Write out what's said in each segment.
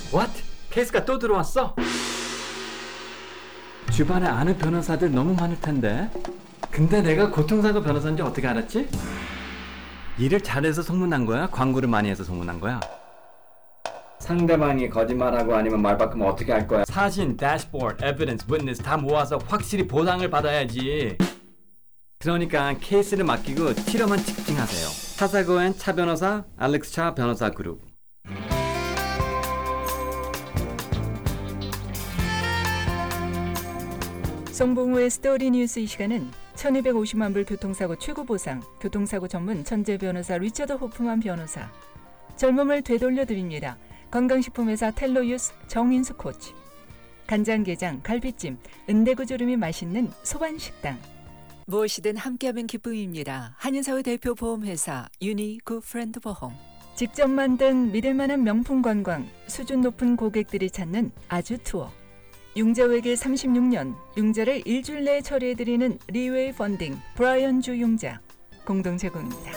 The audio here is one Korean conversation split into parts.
What? 케이스가 또 들어왔어? 주변에 아는 변호사들 너무 많을 텐데. 근데 내가 교통사고 변호사인지 어떻게 알았지? 일을 잘해서 소문난 거야? 광고를 많이 해서 소문난 거야? 상대방이 거짓말하고 아니면 말 바꾸면 어떻게 할 거야? 사진, 대시보드, 에비던스, 위트니스 다 모아서 확실히 보상을 받아야지. 그러니까 케이스를 맡기고 치료만 집중하세요. 타사고엔 차 변호사, 알렉스 차 변호사 그룹. 송봉우의 스토리 뉴스. 이 시간은 1250만 불 교통사고 최고 보상, 교통사고 전문 천재 변호사 리처드 호프만 변호사, 젊음을 되돌려 드립니다. 건강식품회사 텔로유스 정인수 코치, 간장게장, 갈비찜, 은대구조림이 맛있는 소반식당. 무엇이든 함께하면 기쁨입니다. 한인사회 대표 보험회사 유니구 프렌드 보험. 직접 만든 믿을만한 명품 관광, 수준 높은 고객들이 찾는 아주 투어. 융자외길 36년, 융자를 일주일 내에 처리해드리는 리웨이 펀딩, 브라이언 주 융자 공동 제공입니다.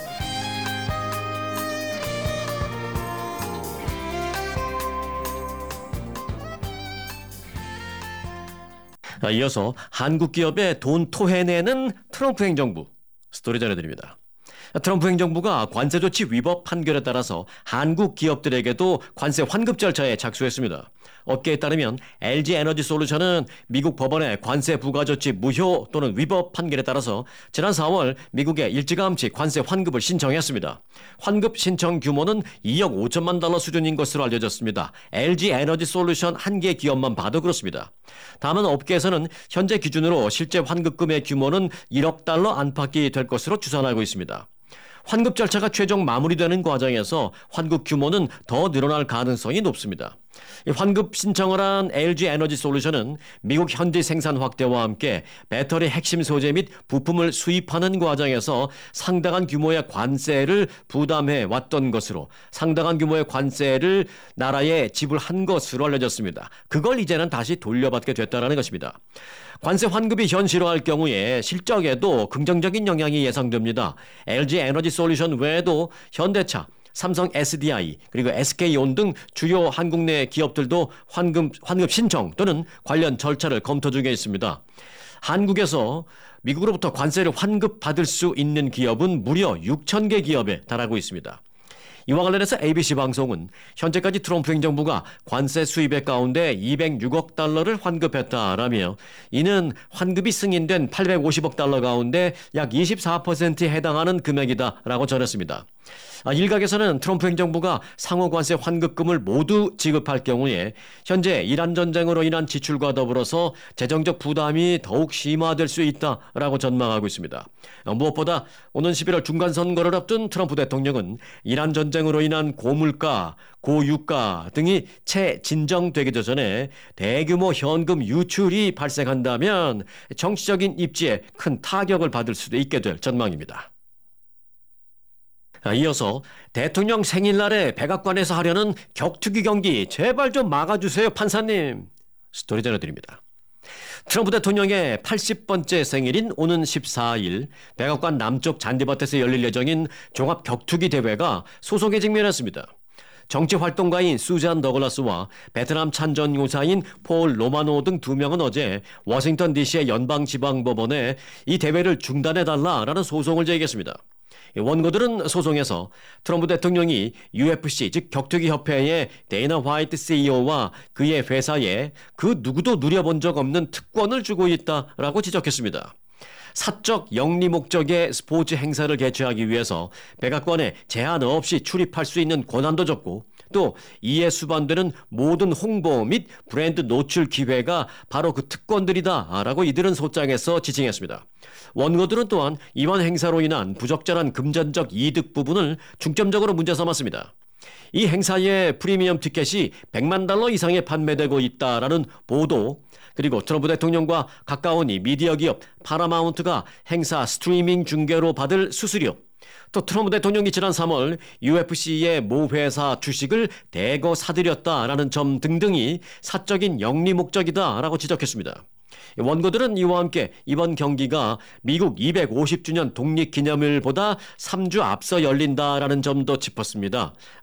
이어서 한국 기업의 돈 토해내는 트럼프 행정부 스토리 전해드립니다. 트럼프 행정부가 관세 조치 위법 판결에 따라서 한국 기업들에게도 관세 환급 절차에 착수했습니다. 업계에 따르면 LG 에너지 솔루션은 미국 법원의 관세 부과 조치 무효 또는 위법 판결에 따라서 지난 4월 미국에 일찌감치 관세 환급을 신청했습니다. 환급 신청 규모는 2억 5천만 달러 수준인 것으로 알려졌습니다. LG 에너지 솔루션 한 개 기업만 봐도 그렇습니다. 다만 업계에서는 현재 기준으로 실제 환급금의 규모는 1억 달러 안팎이 될 것으로 추산하고 있습니다. 환급 절차가 최종 마무리되는 과정에서 환급 규모는 더 늘어날 가능성이 높습니다. 환급 신청을 한 LG 에너지 솔루션은 미국 현지 생산 확대와 함께 배터리 핵심 소재 및 부품을 수입하는 과정에서 상당한 규모의 관세를 부담해 왔던 것으로 상당한 규모의 관세를 나라에 지불한 것으로 알려졌습니다. 그걸 이제는 다시 돌려받게 됐다는 것입니다. 관세 환급이 현실화할 경우에 실적에도 긍정적인 영향이 예상됩니다. LG 에너지 솔루션 외에도 현대차, 삼성 SDI 그리고 SK온 등 주요 한국 내 기업들도 환급 신청 또는 관련 절차를 검토 중에 있습니다. 한국에서 미국으로부터 관세를 환급받을 수 있는 기업은 무려 6,000개 기업에 달하고 있습니다. 이와 관련해서 ABC 방송은 현재까지 트럼프 행정부가 관세 수입액 가운데 206억 달러를 환급했다라며 이는 환급이 승인된 850억 달러 가운데 약 24%에 해당하는 금액이다라고 전했습니다. 일각에서는 트럼프 행정부가 상호 관세 환급금을 모두 지급할 경우에 현재 이란 전쟁으로 인한 지출과 더불어서 재정적 부담이 더욱 심화될 수 있다라고 전망하고 있습니다. 무엇보다 오는 11월 중간선거를 앞둔 트럼프 대통령은 이란 전쟁으로 인한 고물가, 고유가 등이 채 진정되기도 전에 대규모 현금 유출이 발생한다면 정치적인 입지에 큰 타격을 받을 수도 있게 될 전망입니다. 이어서 대통령 생일날에 백악관에서 하려는 격투기 경기 제발 좀 막아주세요 판사님 스토리 전해드립니다. 트럼프 대통령의 80번째 생일인 오는 14일 백악관 남쪽 잔디밭에서 열릴 예정인 종합 격투기 대회가 소송에 직면했습니다. 정치활동가인 수잔 더글라스와 베트남 찬전교사인 폴 로마노 등 2명은 어제 워싱턴 DC의 연방지방법원에 이 대회를 중단해달라라는 소송을 제기했습니다. 원고들은 소송에서 트럼프 대통령이 UFC 즉 격투기 협회의 데이나 화이트 CEO와 그의 회사에 그 누구도 누려본 적 없는 특권을 주고 있다라고 지적했습니다. 사적 영리 목적의 스포츠 행사를 개최하기 위해서 백악관에 제한 없이 출입할 수 있는 권한도 줬고 또 이에 수반되는 모든 홍보 및 브랜드 노출 기회가 바로 그 특권들이다라고 이들은 소장에서 지칭했습니다. 원고들은 또한 이번 행사로 인한 부적절한 금전적 이득 부분을 중점적으로 문제 삼았습니다. 이 행사의 프리미엄 티켓이 100만 달러 이상에 판매되고 있다라는 보도, 그리고 트럼프 대통령과 가까운 이 미디어 기업 파라마운트가 행사 스트리밍 중계로 받을 수수료, 또 트럼프 대통령이 지난 3월 UFC의 모 회사 주식을 대거 사들였다라는 점 등등이 사적인 영리 목적이다라고 지적했습니다. 원고들은 이와 함께 이번 경기가 미국 250주년 독립기념일보다 3주 앞서 열린다라는 점도 짚었습니다.